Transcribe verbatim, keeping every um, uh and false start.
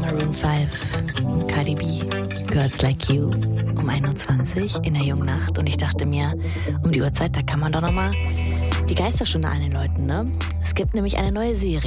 Maroon fünf, Cardi B, Girls Like You um ein Uhr zwanzig in der jungen Nacht. Und ich dachte mir, um die Uhrzeit, da kann man doch nochmal die Geisterstunde an den Leuten, ne? Es gibt nämlich eine neue Serie.